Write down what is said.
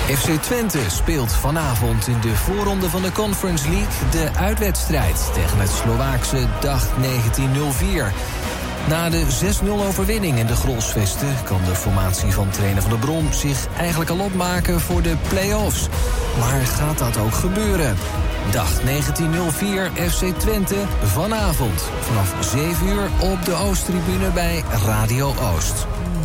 FC Twente speelt vanavond in de voorronde van de Conference League de uitwedstrijd tegen het Slovaakse DACH 1904. Na de 6-0 overwinning in de Grolsvesten kan de formatie van trainer Van der Brom zich eigenlijk al opmaken voor de play-offs. Maar gaat dat ook gebeuren? DACH 1904 FC Twente vanavond vanaf 7 uur op de Oosttribune bij Radio Oost.